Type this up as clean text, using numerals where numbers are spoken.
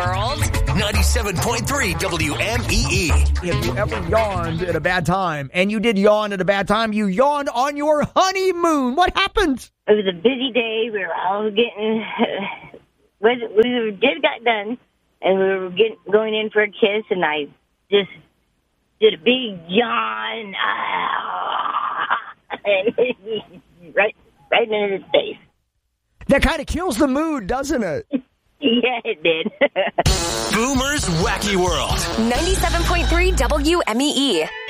World. 97.3 WMEE. If you ever yawned at a bad time, and you did yawn at a bad time, you yawned on your honeymoon. What happened? It was a busy day. We were all getting, we just got done, and we were going in for a kiss, and I just did a big yawn, right in his face. That kind of kills the mood, doesn't it? Yeah, it did. Boomer's Wacky World. 97.3 WMEE.